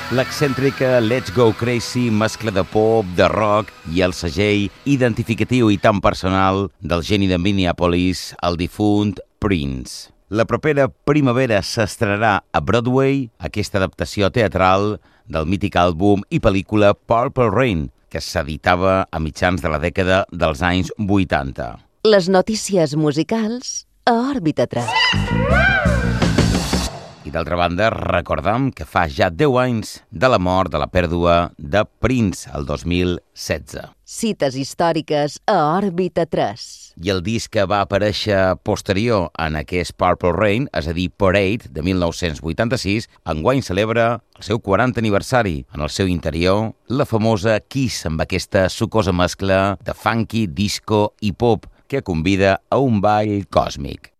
L'excèntrica Let's Go Crazy, mescla de pop, de rock i el segell identificatiu i tan personal del geni de Minneapolis, el difunt Prince. La propera primavera s'estrenarà a Broadway aquesta adaptació teatral del mític àlbum i pel·lícula Purple Rain, que s'editava a mitjans de la dècada dels anys 80. Les notícies musicals a Òrbita 3. I d'altra banda, recordam que fa ja 10 anys de la mort, de la pèrdua de Prince, el 2016. Cites històriques a Òrbita 3. I el disc que va aparèixer posterior en aquest Purple Rain, és a dir, Parade, de 1986, enguany celebra el seu 40 aniversari. En el seu interior, la famosa Kiss, amb aquesta sucosa mescla de funky, disco i pop, que convida a un ball còsmic.